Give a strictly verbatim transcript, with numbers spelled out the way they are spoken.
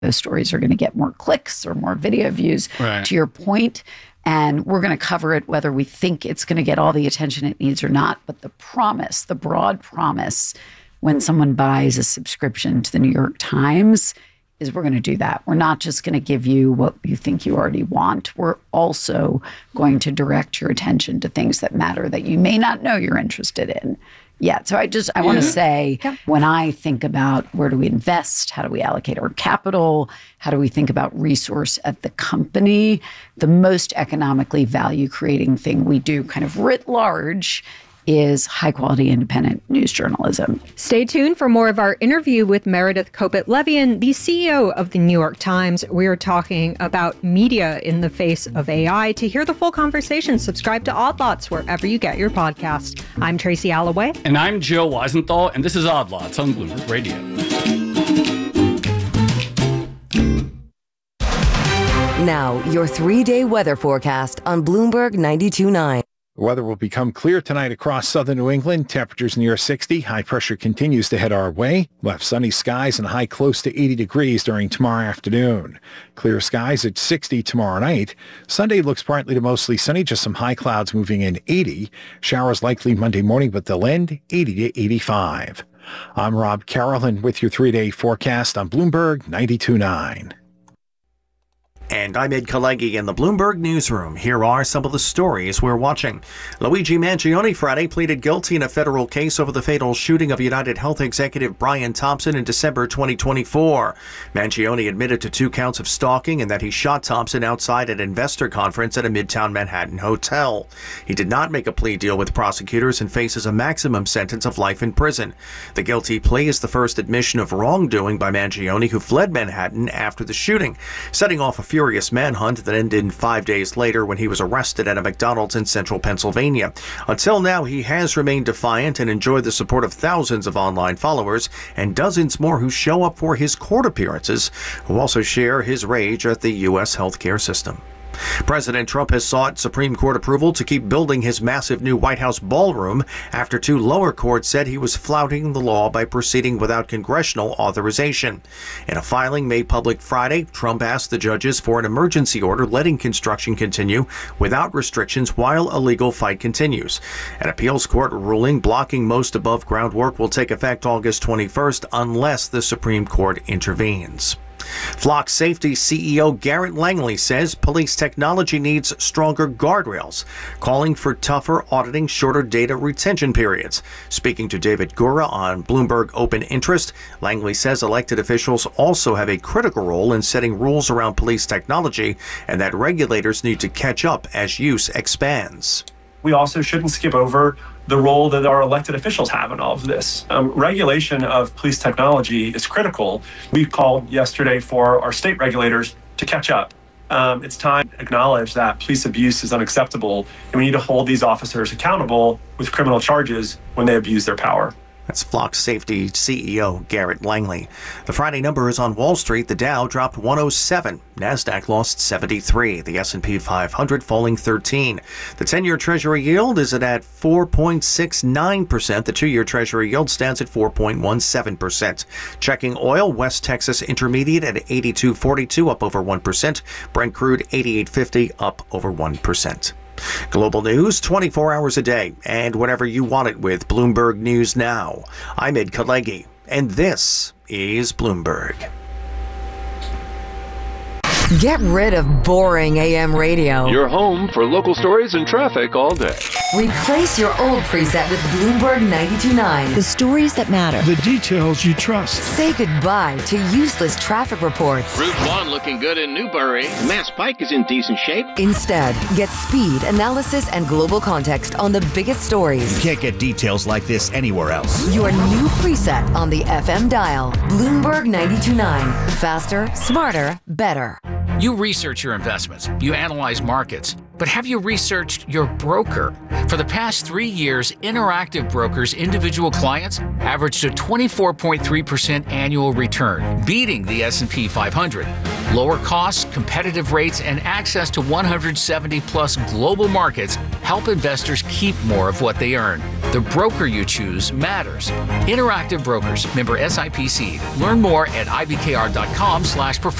those stories are going to get more clicks or more video views, right, to your point. And we're going to cover it whether we think it's going to get all the attention it needs or not. But the promise, the broad promise, when someone buys a subscription to the New York Times is we're going to do that. We're not just going to give you what you think you already want. We're also going to direct your attention to things that matter that you may not know you're interested in yet. So I just, I yeah. want to say, yeah. when I think about where do we invest, how do we allocate our capital, how do we think about resource at the company, the most economically value creating thing we do kind of writ large is high-quality independent news journalism. Stay tuned for more of our interview with Meredith Kopit Levien, the C E O of the New York Times. We are talking about media in the face of A I. To hear the full conversation, subscribe to Odd Lots wherever you get your podcast. I'm Tracy Alloway. And I'm Joe Weisenthal, and this is Odd Lots on Bloomberg Radio. Now, your three-day weather forecast on Bloomberg ninety-two point nine. The weather will become clear tonight across southern New England. Temperatures near sixty. High pressure continues to head our way. We'll have sunny skies and a high close to eighty degrees during tomorrow afternoon. Clear skies at sixty tomorrow night. Sunday looks partly to mostly sunny, just some high clouds moving in eighty. Showers likely Monday morning, but they'll end eighty to eighty-five. I'm Rob Carolyn with your three-day forecast on Bloomberg ninety-two point nine. And I'm Ed Kalegi in the Bloomberg Newsroom. Here are some of the stories we're watching. Luigi Mangione Friday pleaded guilty in a federal case over the fatal shooting of United Health executive Brian Thompson in December twenty twenty-four. Mangione admitted to two counts of stalking and that he shot Thompson outside an investor conference at a Midtown Manhattan hotel. He did not make a plea deal with prosecutors and faces a maximum sentence of life in prison. The guilty plea is the first admission of wrongdoing by Mangione, who fled Manhattan after the shooting, setting off a furious manhunt that ended five days later when he was arrested at a McDonald's in central Pennsylvania. Until now, he has remained defiant and enjoyed the support of thousands of online followers and dozens more who show up for his court appearances, who also share his rage at the U S healthcare system. President Trump has sought Supreme Court approval to keep building his massive new White House ballroom after two lower courts said he was flouting the law by proceeding without congressional authorization. In a filing made public Friday, Trump asked the judges for an emergency order letting construction continue without restrictions while a legal fight continues. An appeals court ruling blocking most above-ground work will take effect August twenty-first unless the Supreme Court intervenes. Flock Safety C E O Garrett Langley says police technology needs stronger guardrails, calling for tougher auditing, shorter data retention periods. Speaking to David Gura on Bloomberg Open Interest, Langley says elected officials also have a critical role in setting rules around police technology and that regulators need to catch up as use expands. We also shouldn't skip over the role that our elected officials have in all of this. Um, regulation of police technology is critical. We called yesterday for our state regulators to catch up. Um, it's time to acknowledge that police abuse is unacceptable, and we need to hold these officers accountable with criminal charges when they abuse their power. That's Flock Safety C E O Garrett Langley. The Friday numbers on Wall Street. The Dow dropped one oh seven. NASDAQ lost seventy-three. The S and P five hundred falling thirteen. The ten-year Treasury yield is at four point six nine percent. The two-year Treasury yield stands at four point one seven percent. Checking oil, West Texas Intermediate at eighty-two forty-two, up over one percent. Brent crude eighty-eight fifty, up over one percent. Global news twenty-four hours a day and whenever you want it with Bloomberg News Now. I'm Ed Kalegi, and this is Bloomberg. Get rid of boring A M radio. Your home for local stories and traffic all day. Replace your old preset with Bloomberg ninety-two point nine. The stories that matter. The details you trust. Say goodbye to useless traffic reports. Route one looking good in Newbury. Mass Pike is in decent shape. Instead, get speed, analysis, and global context on the biggest stories. You can't get details like this anywhere else. Your new preset on the F M dial. Bloomberg ninety-two point nine. Faster, smarter, better. You research your investments. You analyze markets. But have you researched your broker? For the past three years, Interactive Brokers' individual clients averaged a twenty-four point three percent annual return, beating the S and P five hundred. Lower costs, competitive rates, and access to one hundred seventy plus global markets help investors keep more of what they earn. The broker you choose matters. Interactive Brokers, member S I P C. Learn more at I B K R dot com slash performance.